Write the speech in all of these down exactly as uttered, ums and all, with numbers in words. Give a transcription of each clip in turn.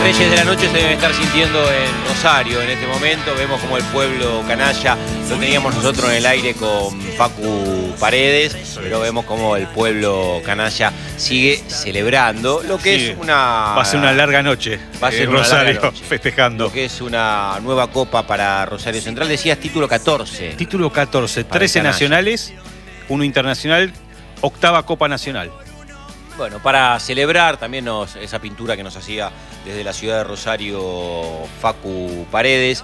Reyes de la noche se deben estar sintiendo en Rosario en este momento. Vemos como el pueblo canalla, lo teníamos nosotros en el aire con Facu Paredes, pero vemos como el pueblo canalla sigue celebrando lo que sí, es una... Va a ser una larga noche va a ser en una Rosario, larga noche, festejando. Lo que es una nueva copa para Rosario Central. Decías título catorce. Título catorce, trece nacionales, uno internacional, octava Copa Nacional. Bueno, para celebrar también nos, esa pintura que nos hacía desde la ciudad de Rosario Facu Paredes,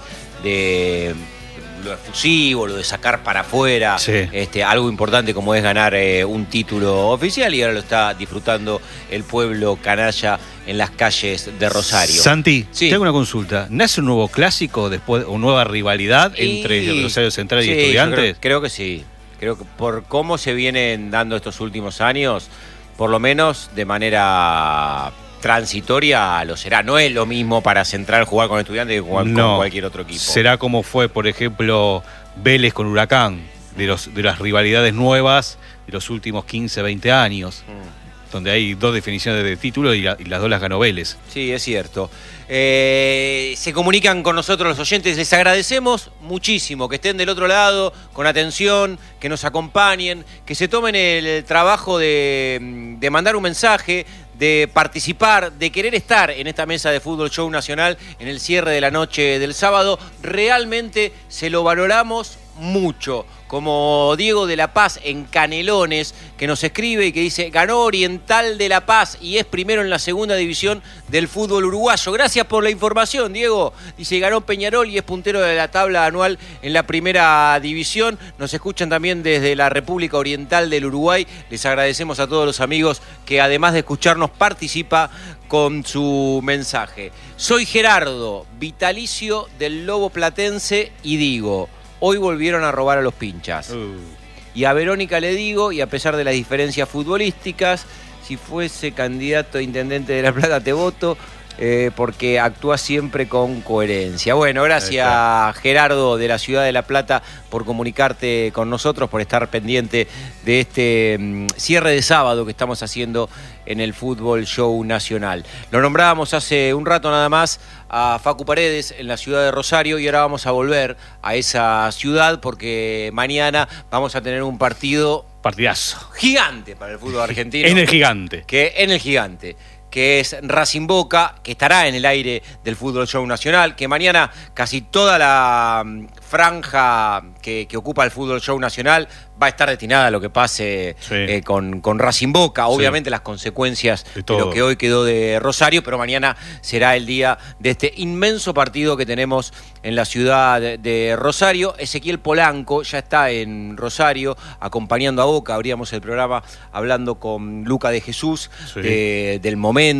de lo efusivo, lo de sacar para afuera, sí. este, algo importante como es ganar eh, un título oficial, y ahora lo está disfrutando el pueblo canalla en las calles de Rosario. Santi, sí. te hago una consulta. ¿Nace un nuevo clásico después, o nueva rivalidad y... entre Rosario Central y sí, Estudiantes? Creo, creo que sí. Creo que por cómo se vienen dando estos últimos años, por lo menos de manera transitoria lo será. No es lo mismo para Central jugar con Estudiantes que jugar no, con cualquier otro equipo. Será como fue, por ejemplo, Vélez con Huracán, de, los, de las rivalidades nuevas de los últimos quince, veinte años, mm. donde hay dos definiciones de título y, la, y las dos las ganó Vélez. Sí, es cierto. Eh, se comunican con nosotros los oyentes, les agradecemos muchísimo que estén del otro lado, con atención, que nos acompañen, que se tomen el trabajo de, de mandar un mensaje, de participar, de querer estar en esta mesa de Fútbol Show Nacional en el cierre de la noche del sábado. Realmente se lo valoramos mucho, como Diego de la Paz en Canelones, que nos escribe y que dice: ganó Oriental de La Paz y es primero en la segunda división del fútbol uruguayo. Gracias por la información, Diego. Dice: ganó Peñarol y es puntero de la tabla anual en la primera división. Nos escuchan también desde la República Oriental del Uruguay. Les agradecemos a todos los amigos que, además de escucharnos, participa con su mensaje. Soy Gerardo, vitalicio del Lobo Platense, y digo: hoy volvieron a robar a los pinchas. Uh. Y a Verónica le digo, y a pesar de las diferencias futbolísticas, si fuese candidato a intendente de La Plata te voto, eh, porque actúa siempre con coherencia. Bueno, gracias Gerardo de la ciudad de La Plata por comunicarte con nosotros, por estar pendiente de este um, cierre de sábado que estamos haciendo en el Fútbol Show Nacional. Lo nombrábamos hace un rato nada más a Facu Paredes en la ciudad de Rosario, y ahora vamos a volver a esa ciudad porque mañana vamos a tener un partido... Partidazo. Gigante para el fútbol argentino. En el Gigante. Que en el Gigante. Que es Racing Boca, que estará en el aire del Fútbol Show Nacional, que mañana casi toda la franja que, que ocupa el Fútbol Show Nacional va a estar destinada a lo que pase sí. eh, con, con Racing Boca. Obviamente sí. las consecuencias de, de lo que hoy quedó de Rosario, pero mañana será el día de este inmenso partido que tenemos en la ciudad de, de Rosario. Ezequiel Polanco ya está en Rosario acompañando a Boca. Abríamos el programa hablando con Luca de Jesús sí. de, del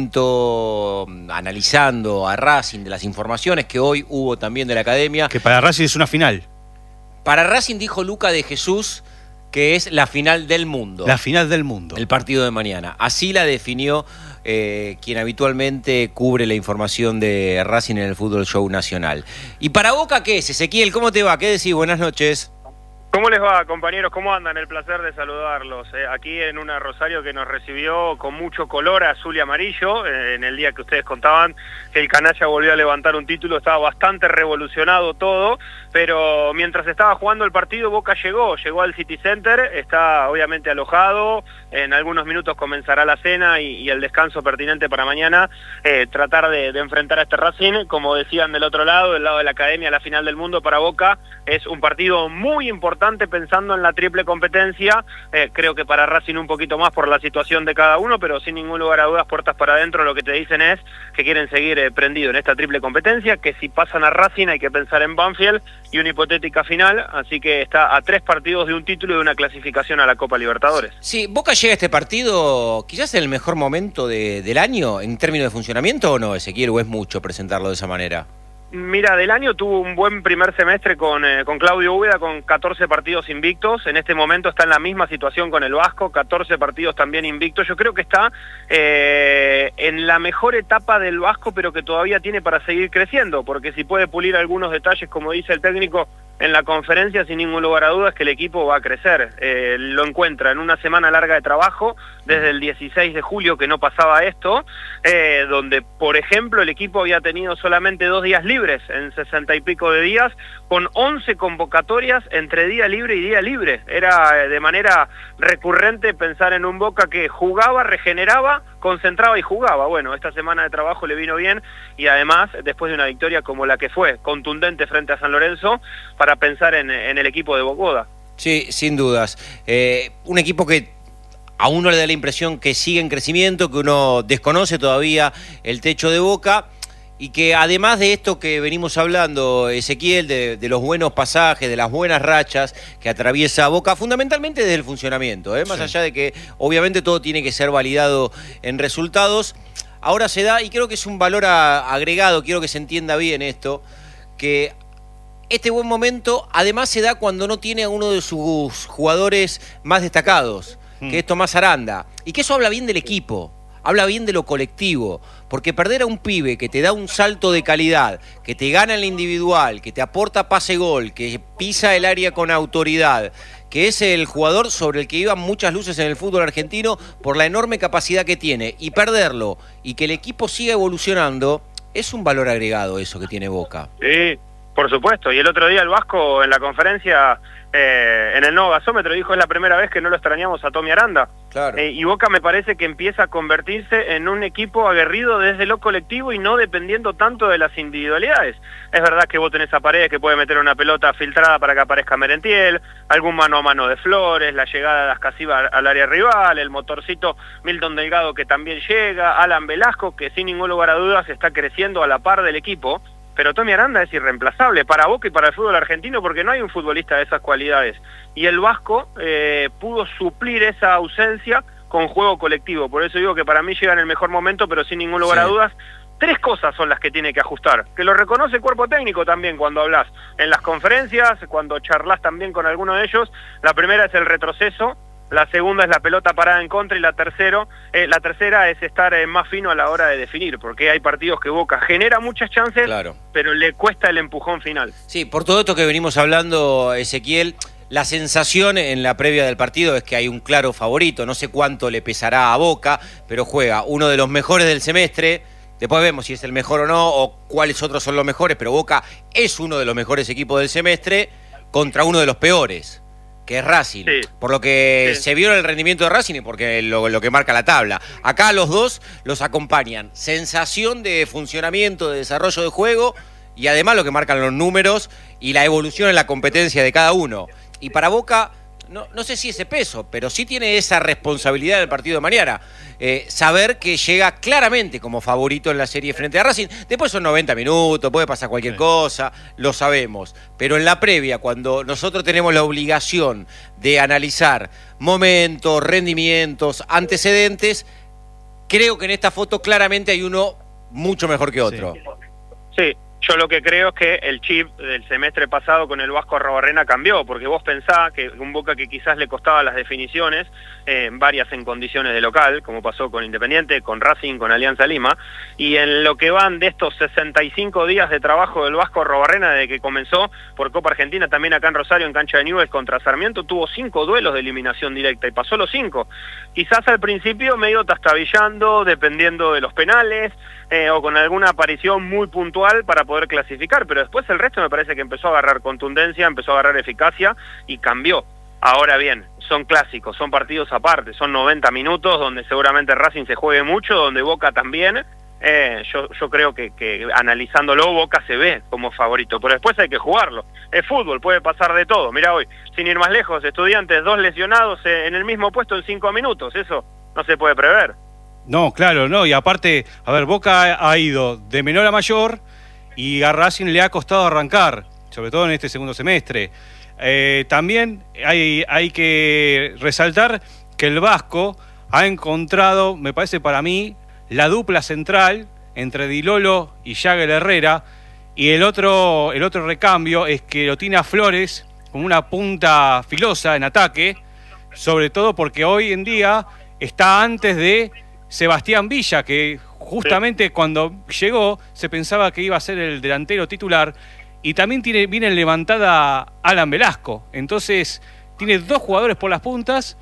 momento, analizando a Racing, de las informaciones que hoy hubo también de la academia. Que para Racing es una final. Para Racing, dijo Luca de Jesús, que es la final del mundo. La final del mundo. El partido de mañana. Así la definió eh, quien habitualmente cubre la información de Racing en el Fútbol Show Nacional. ¿Y para Boca qué es, Ezequiel? ¿Cómo te va? ¿Qué decís? Buenas noches. ¿Cómo les va, compañeros? ¿Cómo andan? El placer de saludarlos. Eh, aquí en una Rosario que nos recibió con mucho color azul y amarillo. Eh, en el día que ustedes contaban que el canalla volvió a levantar un título, estaba bastante revolucionado todo, pero mientras estaba jugando el partido, Boca llegó, llegó al City Center, está obviamente alojado, en algunos minutos comenzará la cena y, y el descanso pertinente para mañana, eh, tratar de, de enfrentar a este Racing. Como decían del otro lado, del lado de la academia, la final del mundo para Boca es un partido muy importante pensando en la triple competencia. Eh, creo que para Racing un poquito más por la situación de cada uno, pero sin ningún lugar a dudas, puertas para adentro, lo que te dicen es que quieren seguir eh, prendido en esta triple competencia, que si pasan a Racing hay que pensar en Banfield y una hipotética final, así que está a tres partidos de un título y de una clasificación a la Copa Libertadores. Sí, Boca llega a este partido quizás en el mejor momento de, del año en términos de funcionamiento, ¿o no, Ezequiel? ¿O es mucho presentarlo de esa manera? Mira, del año tuvo un buen primer semestre con, eh, con Claudio Úbeda, con catorce partidos invictos. En este momento está en la misma situación con el Vasco, catorce partidos también invictos. Yo creo que está eh, en la mejor etapa del Vasco, pero que todavía tiene para seguir creciendo, porque si puede pulir algunos detalles, como dice el técnico en la conferencia, sin ningún lugar a dudas que el equipo va a crecer. Eh, lo encuentra en una semana larga de trabajo, desde el dieciséis de julio que no pasaba esto, eh, donde, por ejemplo, el equipo había tenido solamente dos días libres en sesenta y pico de días, con once convocatorias entre día libre y día libre. Era eh, de manera recurrente pensar en un Boca que jugaba, regeneraba, concentraba y jugaba. Bueno, esta semana de trabajo le vino bien, y además, después de una victoria como la que fue, contundente frente a San Lorenzo, para pensar en, en el equipo de Bocoda. Sí, sin dudas. Eh, un equipo que a uno le da la impresión que sigue en crecimiento, que uno desconoce todavía el techo de Boca, y que además de esto que venimos hablando, Ezequiel, de, de los buenos pasajes, de las buenas rachas que atraviesa Boca, fundamentalmente desde el funcionamiento, ¿eh? más sí. allá de que obviamente todo tiene que ser validado en resultados, ahora se da, y creo que es un valor a, agregado, quiero que se entienda bien esto, que este buen momento además se da cuando no tiene a uno de sus jugadores más destacados, mm. que es Tomás Aranda, y que eso habla bien del equipo, habla bien de lo colectivo, porque perder a un pibe que te da un salto de calidad, que te gana en la individual, que te aporta pase-gol, que pisa el área con autoridad, que es el jugador sobre el que iban muchas luces en el fútbol argentino por la enorme capacidad que tiene, y perderlo, y que el equipo siga evolucionando, es un valor agregado eso que tiene Boca. Sí, por supuesto, y el otro día el Vasco en la conferencia eh, en el nuevo gasómetro dijo: es la primera vez que no lo extrañamos a Tommy Aranda. Claro. Eh, y Boca me parece que empieza a convertirse en un equipo aguerrido desde lo colectivo y no dependiendo tanto de las individualidades. Es verdad que vos tenés a Paredes que puede meter una pelota filtrada para que aparezca Merentiel, algún mano a mano de Flores, la llegada de Ascasiba al área rival, el motorcito Milton Delgado que también llega, Alan Velasco que sin ningún lugar a dudas está creciendo a la par del equipo. Pero Tommy Aranda es irreemplazable para Boca y para el fútbol argentino, porque no hay un futbolista de esas cualidades. Y el Vasco eh, pudo suplir esa ausencia con juego colectivo. Por eso digo que para mí llega en el mejor momento, pero sin ningún lugar sí. a dudas. Tres cosas son las que tiene que ajustar, que lo reconoce el cuerpo técnico también cuando hablas en las conferencias, cuando charlas también con alguno de ellos. La primera es el retroceso, la segunda es la pelota parada en contra, y la, tercero, eh, la tercera es estar eh, más fino a la hora de definir, porque hay partidos que Boca genera muchas chances, claro. pero le cuesta el empujón final. Sí, por todo esto que venimos hablando, Ezequiel, la sensación en la previa del partido es que hay un claro favorito, no sé cuánto le pesará a Boca, pero juega uno de los mejores del semestre. Después vemos si es el mejor o no, o cuáles otros son los mejores, pero Boca es uno de los mejores equipos del semestre contra uno de los peores, que es Racing, sí. por lo que sí. se vio en el rendimiento de Racing y porque lo, lo que marca la tabla. Acá los dos los acompañan sensación de funcionamiento, de desarrollo de juego, y además lo que marcan los números y la evolución en la competencia de cada uno. Y para Boca, no, no sé si ese peso, pero sí tiene esa responsabilidad del partido de mañana, eh, saber que llega claramente como favorito en la serie frente a Racing. Después son noventa minutos, puede pasar cualquier sí. cosa, lo sabemos, pero en la previa, cuando nosotros tenemos la obligación de analizar momentos, rendimientos, antecedentes, creo que en esta foto claramente hay uno mucho mejor que otro. Sí, sí. Yo lo que creo es que el chip del semestre pasado con el Vasco Arrobarrena cambió, porque vos pensás que un Boca que quizás le costaba las definiciones, eh, varias en condiciones de local, como pasó con Independiente, con Racing, con Alianza Lima, y en lo que van de estos sesenta y cinco días de trabajo del Vasco Arrobarrena desde que comenzó por Copa Argentina, también acá en Rosario, en cancha de Newell's contra Sarmiento, tuvo cinco duelos de eliminación directa y pasó los cinco. Quizás al principio medio tastabillando, dependiendo de los penales, eh, o con alguna aparición muy puntual para poder clasificar, pero después el resto me parece que empezó a agarrar contundencia, empezó a agarrar eficacia y cambió. Ahora bien, son clásicos, son partidos aparte, son noventa minutos donde seguramente Racing se juegue mucho, donde Boca también. Eh, yo, yo creo que, que analizándolo Boca se ve como favorito, pero después hay que jugarlo. Es fútbol, puede pasar de todo. Mira hoy, sin ir más lejos, Estudiantes, dos lesionados en el mismo puesto en cinco minutos, eso no se puede prever. No, claro, no, y aparte, a ver, Boca ha ido de menor a mayor y a Racing le ha costado arrancar, sobre todo en este segundo semestre. Eh, también hay, hay que resaltar que el Vasco ha encontrado, me parece para mí, la dupla central entre Di Lolo y Jagger Herrera, Y el otro, el otro recambio es que lo tiene a Flores como una punta filosa en ataque, sobre todo porque hoy en día está antes de Sebastián Villa, que justamente sí. cuando llegó se pensaba que iba a ser el delantero titular, y también tiene, viene levantada Alan Velasco. Entonces tiene dos jugadores por las puntas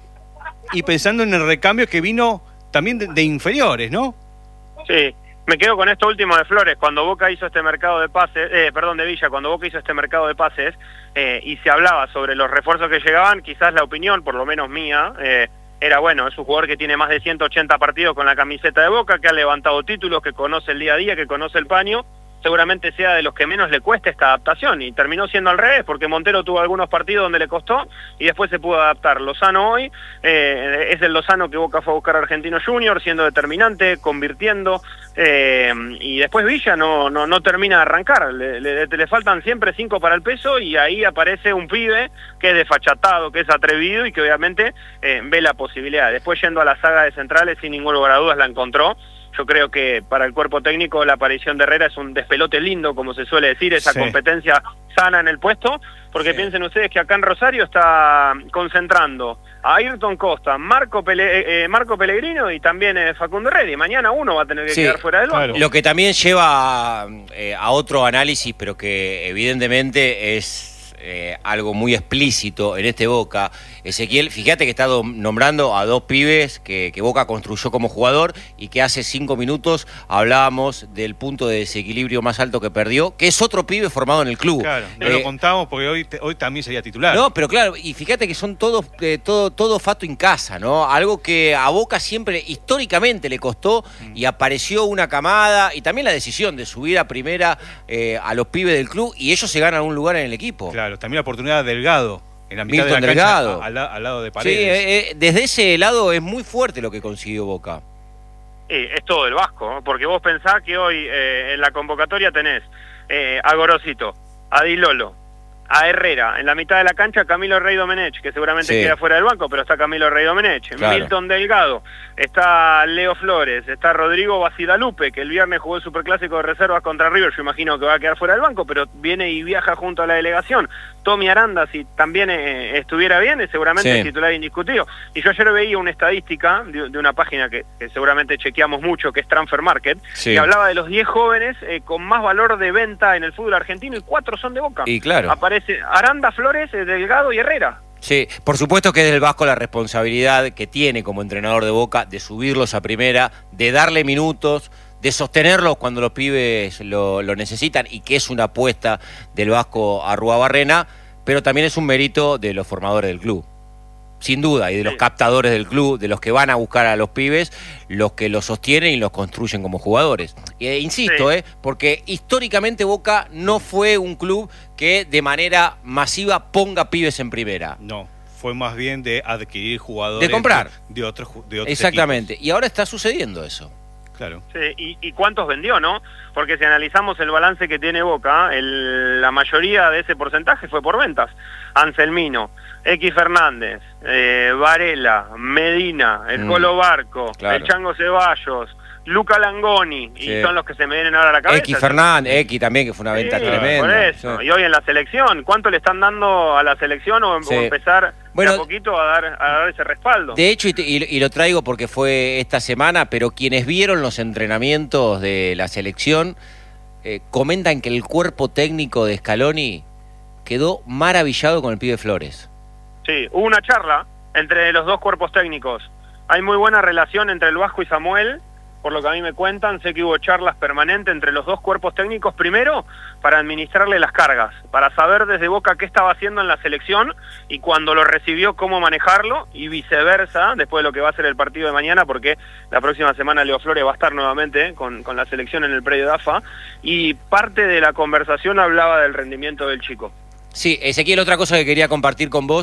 y pensando en el recambio que vino también de, de inferiores, ¿no? Sí. Me quedo con esto último de Flores. Cuando Boca hizo este mercado de pases, eh, perdón, de Villa, cuando Boca hizo este mercado de pases eh, y se hablaba sobre los refuerzos que llegaban, quizás la opinión, por lo menos mía, eh, era bueno, es un jugador que tiene más de ciento ochenta partidos con la camiseta de Boca, que ha levantado títulos, que conoce el día a día, que conoce el paño, seguramente sea de los que menos le cuesta esta adaptación, y terminó siendo al revés, porque Montero tuvo algunos partidos donde le costó y después se pudo adaptar. Lozano hoy eh, es el Lozano que Boca fue a buscar a Argentino Junior, siendo determinante, convirtiendo, eh, y después Villa no, no, no termina de arrancar, le, le, le faltan siempre cinco para el peso, y ahí aparece un pibe que es desfachatado, que es atrevido y que obviamente eh, ve la posibilidad. Después, yendo a la saga de centrales, sin ningún lugar a dudas la encontró. Yo creo que para el cuerpo técnico la aparición de Herrera es un despelote lindo, como se suele decir, esa sí. competencia sana en el puesto, porque sí. piensen ustedes que acá en Rosario está concentrando a Ayrton Costa, Marco, Pele, eh, Marco Pellegrino y también eh, Facundo Herrera, y mañana uno va a tener que sí. quedar fuera del banco. Claro. Lo que también lleva eh, a otro análisis, pero que evidentemente es eh, algo muy explícito en este Boca. Ezequiel, fíjate que está nombrando a dos pibes que, que Boca construyó como jugador y que hace cinco minutos hablábamos del punto de desequilibrio más alto que perdió, que es otro pibe formado en el club. Claro, no eh, lo contamos porque hoy, hoy también sería titular. No, pero claro, y fíjate que son todos, eh, todo, todo fato en casa, ¿no? Algo que a Boca siempre históricamente le costó mm. y apareció una camada y también la decisión de subir a primera eh, a los pibes del club y ellos se ganan un lugar en el equipo. Claro, también la oportunidad de Delgado. En la mitad Milton de la Delgado. Cancha, al, al lado de Paredes. Sí, eh, eh, desde ese lado es muy fuerte lo que consiguió Boca. Sí, es todo el Vasco, ¿no? Porque vos pensás que hoy eh, en la convocatoria tenés eh, a Gorosito, a Di Lolo, a Herrera, en la mitad de la cancha Camilo Rey Domenech, que seguramente sí. queda fuera del banco, pero está Camilo Rey Domenech, claro. Milton Delgado, está Leo Flores, está Rodrigo Basidalupe, que el viernes jugó el Superclásico de reservas contra River, yo imagino que va a quedar fuera del banco, pero viene y viaja junto a la delegación. Tommy Aranda, si también eh, estuviera bien, es seguramente sí. el titular indiscutido. Y yo ayer veía una estadística de, de una página que, que seguramente chequeamos mucho, que es Transfer Market, sí. que hablaba de los diez jóvenes eh, con más valor de venta en el fútbol argentino, y cuatro son de Boca. Y claro. Aparece Aranda, Flores, Delgado y Herrera. Sí, por supuesto que es del Vasco la responsabilidad que tiene como entrenador de Boca de subirlos a primera, de darle minutos, de sostenerlos cuando los pibes lo, lo necesitan, y que es una apuesta del Vasco Arruabarrena, pero también es un mérito de los formadores del club. Sin duda, y de los sí. captadores del club, de los que van a buscar a los pibes, los que los sostienen y los construyen como jugadores. E insisto, sí. eh, porque históricamente Boca no fue un club que de manera masiva ponga pibes en primera. No, fue más bien de adquirir jugadores. De comprar. De, de otros de otros Exactamente, equipos. Y ahora está sucediendo eso. Claro. Sí, y, y cuántos vendió, ¿no? Porque si analizamos el balance que tiene Boca, el, la mayoría de ese porcentaje fue por ventas. Anselmino, X Fernández, eh, Varela, Medina, el mm, Colo Barco, claro. el Chango Ceballos, Luca Langoni, sí. y son los que se me vienen ahora a la cabeza. X Fernández, X también, que fue una venta sí, tremenda. Por eso. Sí. Y hoy en la selección, ¿cuánto le están dando a la selección o, sí. o empezar bueno, de a poquito a dar, a dar ese respaldo? De hecho, y, y, y lo traigo porque fue esta semana, pero quienes vieron los entrenamientos de la selección eh, comentan que el cuerpo técnico de Scaloni quedó maravillado con el pibe Flores. Sí, hubo una charla entre los dos cuerpos técnicos. Hay muy buena relación entre el Vasco y Samuel, por lo que a mí me cuentan. Sé que hubo charlas permanentes entre los dos cuerpos técnicos, primero para administrarle las cargas, para saber desde Boca qué estaba haciendo en la selección y cuando lo recibió cómo manejarlo, y viceversa después de lo que va a ser el partido de mañana, porque la próxima semana Leo Flores va a estar nuevamente con, con la selección en el predio de A F A, y parte de la conversación hablaba del rendimiento del chico. Sí, Ezequiel, otra cosa que quería compartir con vos,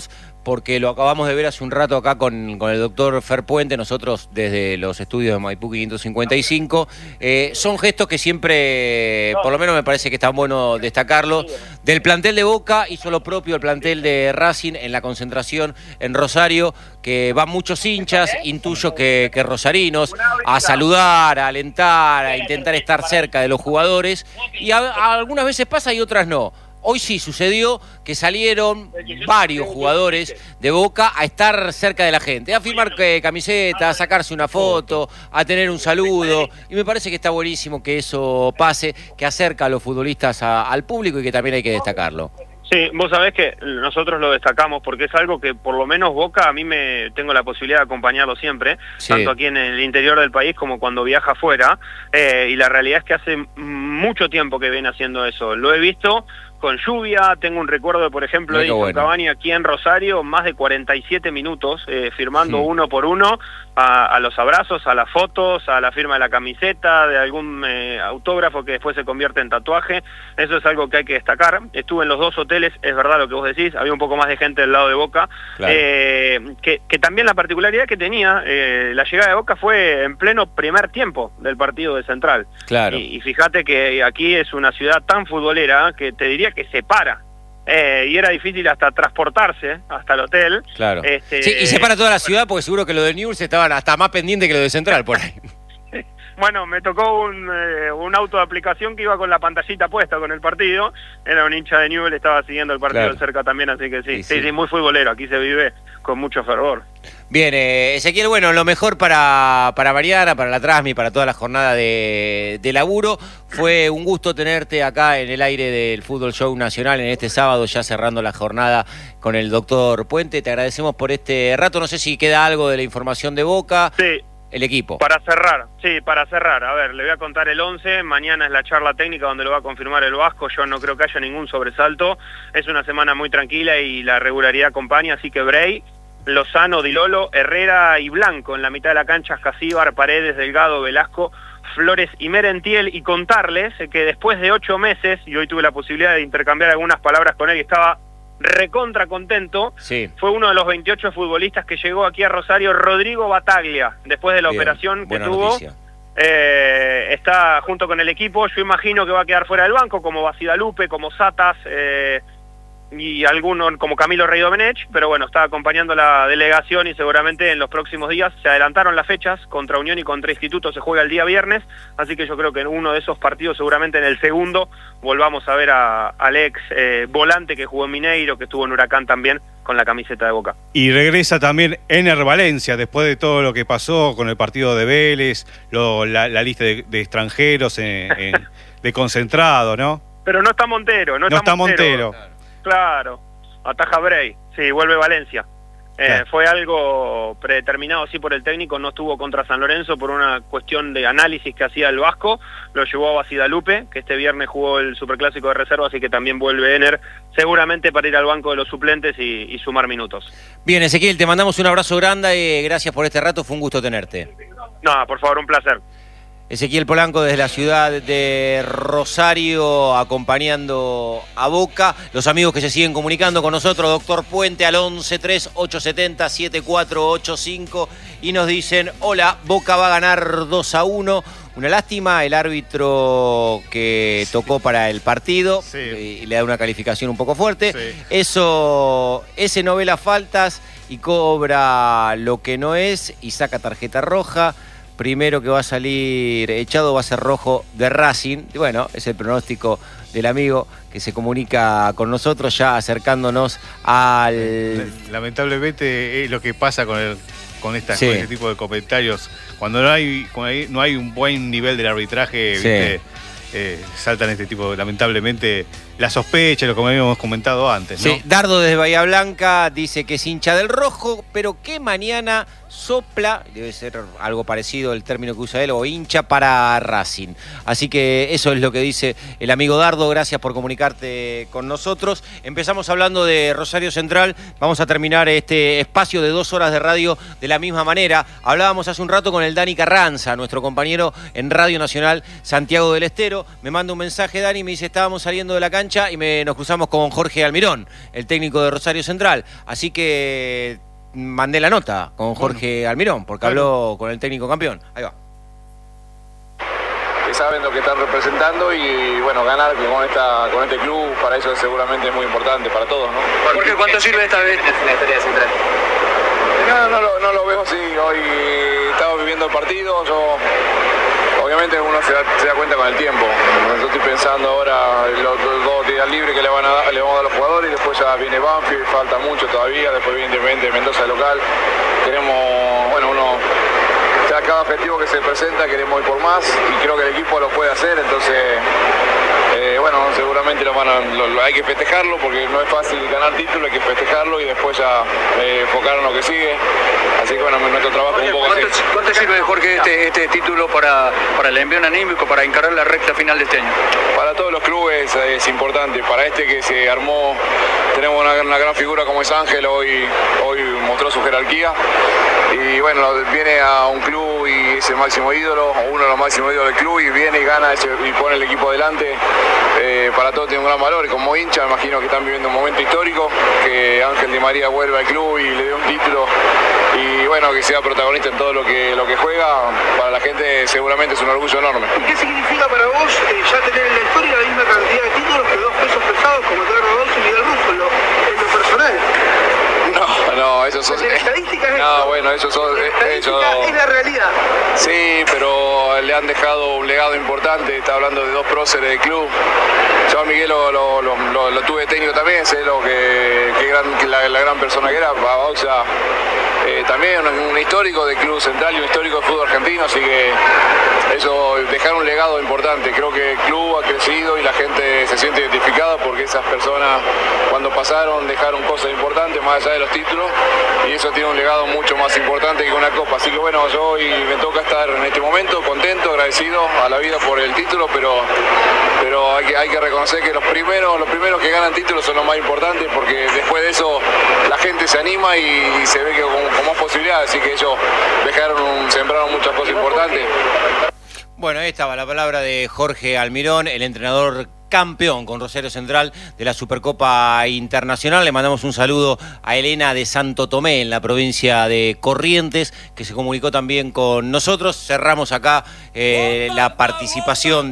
porque lo acabamos de ver hace un rato acá con, con el doctor Fer Puente, nosotros desde los estudios de Maipú quinientos cincuenta y cinco. Eh, son gestos que siempre, por lo menos me parece que está bueno destacarlo. Del plantel de Boca hizo lo propio el plantel de Racing en la concentración en Rosario, que van muchos hinchas, intuyo que, que rosarinos, a saludar, a alentar, a intentar estar cerca de los jugadores, y a, a algunas veces pasa y otras no. Hoy sí sucedió que salieron varios jugadores de Boca a estar cerca de la gente, a firmar camisetas, a sacarse una foto, a tener un saludo, y me parece que está buenísimo que eso pase, que acerca a los futbolistas a, al público y que también hay que destacarlo. Sí, vos sabés que nosotros lo destacamos porque es algo que por lo menos Boca, a mí me tengo la posibilidad de acompañarlo siempre, sí, tanto aquí en el interior del país como cuando viaja afuera, eh, y la realidad es que hace mucho tiempo que viene haciendo eso. Lo he visto con lluvia, tengo un recuerdo, por ejemplo, de Edison bueno. Cavani aquí en Rosario, más de cuarenta y siete minutos, eh, firmando sí. uno por uno, a, a los abrazos, a las fotos, a la firma de la camiseta, de algún eh, autógrafo que después se convierte en tatuaje. Eso es algo que hay que destacar. Estuve en los dos hoteles, es verdad lo que vos decís, había un poco más de gente del lado de Boca, claro. eh, que, que también la particularidad que tenía, eh, la llegada de Boca fue en pleno primer tiempo del partido de Central. Claro. Y, y fíjate que aquí es una ciudad tan futbolera que te diría que se para, eh, y era difícil hasta transportarse hasta el hotel. Claro. Este, sí, y se para toda la ciudad porque seguro que lo de Newell's estaban hasta más pendientes que lo de Central por ahí. Bueno, me tocó un, eh, un auto de aplicación que iba con la pantallita puesta con el partido. Era un hincha de Newell's, estaba siguiendo el partido claro. cerca también, así que sí, sí, sí, sí, sí, muy futbolero. Aquí se vive con mucho fervor. Bien, eh, Ezequiel, bueno, lo mejor para, para Mariana, para la Trasmi, para toda la jornada de, de laburo. Fue un gusto tenerte acá en el aire del Fútbol Show Nacional en este sábado, ya cerrando la jornada con el doctor Puente. Te agradecemos por este rato. No sé si queda algo de la información de Boca. Sí. El equipo. Para cerrar, sí, para cerrar. A ver, le voy a contar el once. Mañana es la charla técnica donde lo va a confirmar el Vasco. Yo no creo que haya ningún sobresalto. Es una semana muy tranquila y la regularidad acompaña, así que Bray, Lozano, Di Lolo, Herrera y Blanco en la mitad de la cancha, Jasíbar, Paredes, Delgado, Velasco, Flores y Merentiel. Y contarles que después de ocho meses, y hoy tuve la posibilidad de intercambiar algunas palabras con él y estaba recontra contento, sí. fue uno de los veintiocho futbolistas que llegó aquí a Rosario, Rodrigo Bataglia, después de la Bien, operación que tuvo, eh, está junto con el equipo. Yo imagino que va a quedar fuera del banco, como Basidalupe, como Satas, eh, y alguno como Camilo Rey Domenech, pero bueno, está acompañando la delegación y seguramente en los próximos días se adelantaron las fechas. Contra Unión y contra Instituto se juega el día viernes, así que yo creo que en uno de esos partidos, seguramente en el segundo, volvamos a ver a, al ex eh, volante que jugó en Mineiro, que estuvo en Huracán también con la camiseta de Boca. Y regresa también Ener Valencia, después de todo lo que pasó con el partido de Vélez, lo, la, la lista de, de extranjeros en, en, de concentrado, ¿no? Pero no está Montero, no, no está, está Montero. Montero. Claro, ataja Bray, sí, vuelve Valencia. Eh, claro. Fue algo predeterminado así por el técnico, no estuvo contra San Lorenzo por una cuestión de análisis que hacía el Vasco, lo llevó a Basidalupe, que este viernes jugó el Superclásico de reserva, así que también vuelve Ener, seguramente para ir al banco de los suplentes y, y sumar minutos. Bien, Ezequiel, te mandamos un abrazo grande, y gracias por este rato, fue un gusto tenerte. No, por favor, un placer. Ezequiel Polanco desde la ciudad de Rosario acompañando a Boca. Los amigos que se siguen comunicando con nosotros, doctor Puente al once tres ocho siete cero siete cuatro ocho cinco y nos dicen, hola, Boca va a ganar dos a uno. Una lástima, el árbitro que tocó para el partido, sí. y le da una calificación un poco fuerte. Sí. Eso, ese no ve las faltas y cobra lo que no es y saca tarjeta roja. Primero que va a salir echado va a ser rojo de Racing. Y bueno, es el pronóstico del amigo que se comunica con nosotros, ya acercándonos al... Lamentablemente es lo que pasa con, el, con, esta, sí. con este tipo de comentarios. Cuando no hay, cuando hay, no hay un buen nivel del arbitraje, sí. ¿viste? Eh, saltan este tipo, lamentablemente, la sospecha, lo que habíamos comentado antes, ¿no? Sí, Dardo desde Bahía Blanca dice que es hincha del rojo, pero que mañana sopla, debe ser algo parecido el término que usa él, o hincha para Racing. Así que eso es lo que dice el amigo Dardo, gracias por comunicarte con nosotros. Empezamos hablando de Rosario Central, vamos a terminar este espacio de dos horas de radio de la misma manera. Hablábamos hace un rato con el Dani Carranza, nuestro compañero en Radio Nacional Santiago del Estero. Me manda un mensaje Dani, me dice, estábamos saliendo de la cancha cancha y me, nos cruzamos con Jorge Almirón, el técnico de Rosario Central. Así que mandé la nota con Jorge bueno, Almirón, porque claro. habló con el técnico campeón. Ahí va. Que saben lo que están representando y bueno, ganar con esta con este club para ellos seguramente es muy importante para todos, ¿no? Jorge, ¿cuánto sirve esta vez la historia de Central? No, no, lo, no lo veo así. Hoy estamos viviendo el partido, yo obviamente uno se da, se da cuenta con el tiempo. Yo estoy pensando ahora los, los dos días libres que le, van a dar, le vamos a dar a los jugadores y después ya viene Banfield, falta mucho todavía, después viene Independiente Mendoza de local. Queremos, bueno, uno ya cada objetivo que se presenta queremos ir por más y creo que el equipo lo puede hacer, entonces eh, bueno, seguramente lo van a, lo, lo, hay que festejarlo porque no es fácil ganar título, hay que festejarlo y después ya eh, enfocar en lo que sigue. Así que bueno, nuestro trabajo es un poco ¿Cuánto, así. ¿Cuánto sirve, Jorge, este, este título para, para el envío anímico, para encarar la recta final de este año? Para todos los clubes es importante, para este que se armó, tenemos una, una gran figura como es Ángel, hoy, hoy mostró su jerarquía y bueno, viene a un club y es el máximo ídolo, o uno de los máximos ídolos del club y viene y gana y pone el equipo adelante. Eh, para todos tiene un gran valor y como hincha me imagino que están viviendo un momento histórico, que Ángel Di María vuelva al club y le dé un título y bueno, que sea protagonista en todo lo que, lo que juega, para la gente seguramente es un orgullo enorme. ¿Y qué significa para vos eh, ya tener en la historia la misma cantidad de títulos que dos pesos pesados como Edgardo Rodolfo y Miguel Russo en lo, en lo personal? No, no, eso son... La estadística es No, esto. bueno, ellos son... La estadística ellos, es la realidad. Sí, pero le han dejado un legado importante, está hablando de dos próceres del club. Yo a Miguel lo, lo, lo, lo, lo tuve técnico también, sé lo que, que, gran, que la, la gran persona que era, o sea, eh, también un, un histórico del Club Central y un histórico del fútbol argentino, así que ellos dejaron un legado importante. Creo que el club ha crecido y la gente se siente identificada porque esas personas cuando pasaron dejaron cosas importantes más allá de los títulos y eso tiene un legado mucho más importante que una copa. Así que bueno, yo hoy me toca estar en este momento contento, agradecido a la vida por el título, pero, pero hay que, hay que reconocer que los primeros, los primeros que ganan títulos son los más importantes porque después de eso la gente se anima y, y se ve que con, con más posibilidades, así que ellos dejaron un, sembraron muchas cosas importantes. Bueno, ahí estaba la palabra de Jorge Almirón, el entrenador campeón con Rosario Central de la Supercopa Internacional. Le mandamos un saludo a Elena de Santo Tomé en la provincia de Corrientes, que se comunicó también con nosotros. Cerramos acá eh, la participación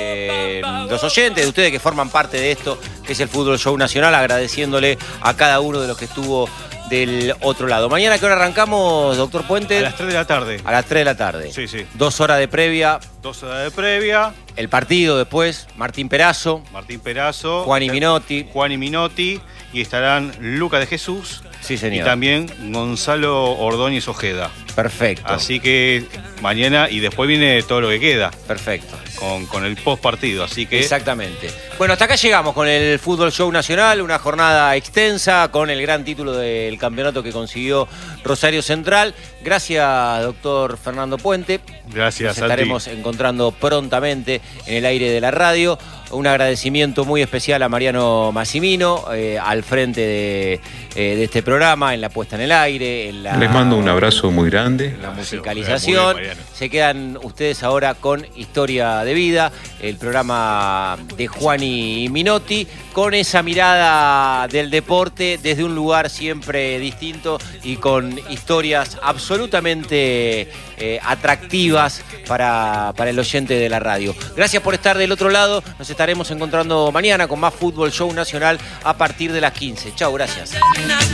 de los oyentes, de ustedes que forman parte de esto, que es el Fútbol Show Nacional, agradeciéndole a cada uno de los que estuvo del otro lado. Mañana, ¿a qué hora arrancamos, doctor Puente? A las tres de la tarde. A las tres de la tarde. Sí, sí. Dos horas de previa. Dos horas de previa. El partido después, Martín Perazo. Martín Perazo. Juan y Minotti. Juan y Minotti. Y estarán Luca de Jesús. Sí, señor. Y también Gonzalo Ordóñez Ojeda. Perfecto. Así que mañana y después viene todo lo que queda. Perfecto. Con, con el post partido, así que... Exactamente. Bueno, hasta acá llegamos con el Fútbol Show Nacional, una jornada extensa con el gran título del campeonato que consiguió Rosario Central. Gracias, doctor Fernando Puente. Gracias, Nos estaremos Santi. encontrando prontamente en el aire de la radio. Un agradecimiento muy especial a Mariano Massimino, eh, al frente de, eh, de este programa, en la puesta en el aire, en la... Les mando un abrazo muy grande. En la musicalización. Bien, se quedan ustedes ahora con Historia de Vida, el programa de Juan y Minotti, con esa mirada del deporte desde un lugar siempre distinto y con historias absolutamente eh, atractivas para, para el oyente de la radio. Gracias por estar del otro lado. Nos estaremos encontrando mañana con más Fútbol Show Nacional a partir de las quince. Chau, gracias.